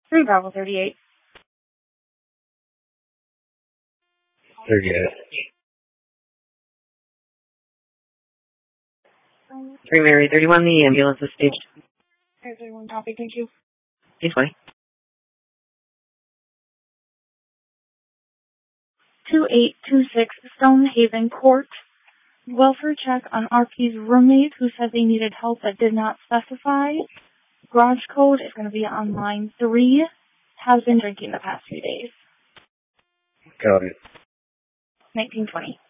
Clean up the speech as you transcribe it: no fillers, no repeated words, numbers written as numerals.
3 Bravo 38. 38. 3 Mary 31, the ambulance is staged. 31 copy, thank you. 820. 2826 Stonehaven Court. Welfare check on RP's roommate who said they needed help but did not specify. Garage code is going to be on line 3. Has been drinking the past few days. Got it. 1920.